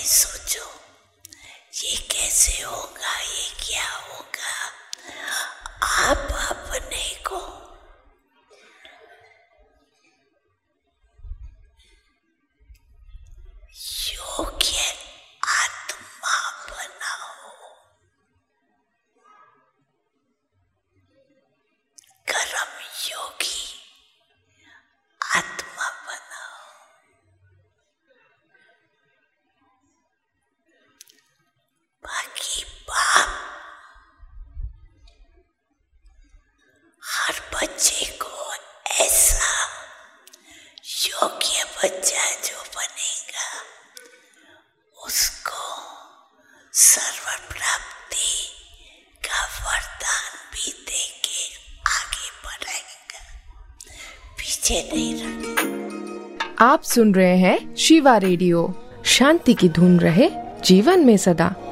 सोचो ये कैसे होगा, ये क्या होगा। आप अपने को योग्य आत्मा बनाओ, कर्म योगी आत्मा बनाओ। बाकी बाप हर बच्चे को ऐसा योग्य बच्चा जो बनेगा उसको सर्व प्राप्ति का वरदान भी देके आगे बढ़ाएगा, पीछे नहीं रखेगा। आप सुन रहे हैं शिवा रेडियो। शांति की धुन रहे जीवन में सदा।